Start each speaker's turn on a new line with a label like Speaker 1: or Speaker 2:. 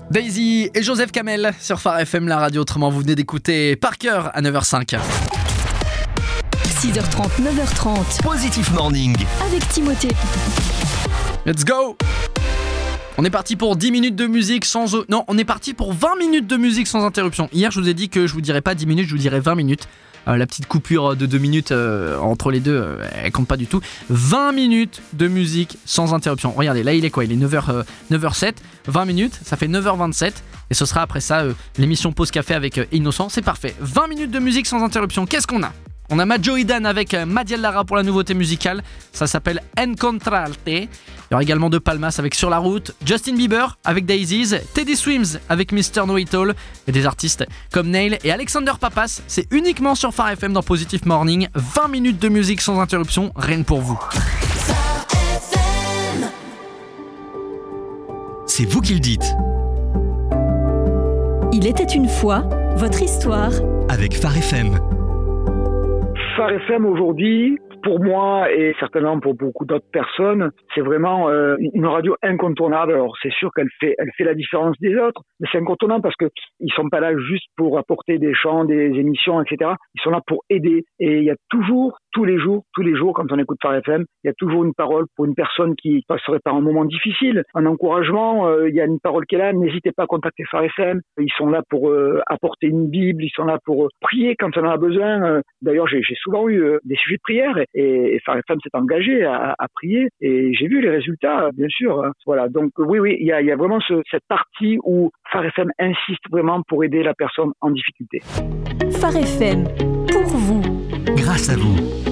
Speaker 1: Daisy et Joseph Kamel sur Phare FM, la radio autrement. Vous venez d'écouter Par cœur à 9h05.
Speaker 2: 6h30, 9h30.
Speaker 3: Positive Morning.
Speaker 2: Avec Timothée.
Speaker 1: Let's go! On est parti pour 10 minutes de musique sans... Non, on est parti pour 20 minutes de musique sans interruption. Hier, je vous ai dit que je vous dirais pas 10 minutes, je vous dirais 20 minutes. La petite coupure de 2 minutes entre les deux, elle compte pas du tout. 20 minutes de musique sans interruption. Regardez, là il est quoi? Il est 9h07, 20 minutes, ça fait 9h27. Et ce sera après ça l'émission Pause Café avec Innocent. C'est parfait. 20 minutes de musique sans interruption. Qu'est-ce qu'on a? On a Majo Idan avec Madiel Lara pour la nouveauté musicale. Ça s'appelle Encontrarte. Il y aura également De Palmas avec Sur la route. Justin Bieber avec Daisies. Teddy Swims avec Mr. Know It All. Et des artistes comme Nail et Alexander Papas. C'est uniquement sur Phare FM dans Positive Morning. 20 minutes de musique sans interruption, rien que pour vous.
Speaker 3: C'est vous qui le dites.
Speaker 2: Il était une fois, votre histoire.
Speaker 3: Avec Phare FM.
Speaker 4: Phare FM aujourd'hui, pour moi et certainement pour beaucoup d'autres personnes, c'est vraiment une radio incontournable. Alors c'est sûr qu'elle fait la différence des autres, mais c'est incontournable parce que ils sont pas là juste pour apporter des chants, des émissions, etc. Ils sont là pour aider. Et il y a toujours, tous les jours, quand on écoute Phare FM, il y a toujours une parole pour une personne qui passerait par un moment difficile, un encouragement. Il y a une parole qui est là. N'hésitez pas à contacter Phare FM. Ils sont là pour apporter une Bible. Ils sont là pour prier quand on en a besoin. D'ailleurs, j'ai souvent eu des sujets de prière et Phare FM s'est engagé à prier et j'ai vu les résultats, bien sûr. Voilà. Donc oui, il y a vraiment cette partie où Phare FM insiste vraiment pour aider la personne en difficulté.
Speaker 2: Phare FM, pour vous.
Speaker 3: Grâce à vous.